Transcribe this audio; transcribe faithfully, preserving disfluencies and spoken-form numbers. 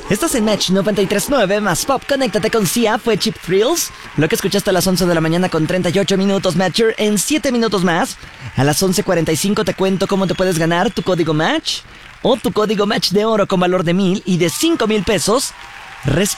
Estás en Match noventa y tres punto nueve más Pop. Conéctate con Sia, fue Cheap Thrills. Lo que escuchaste a las once de la mañana con treinta y ocho minutos, Matcher. En siete minutos más, a las once cuarenta y cinco te cuento cómo te puedes ganar tu código Match o tu código Match de oro con valor de mil y de cinco mil pesos,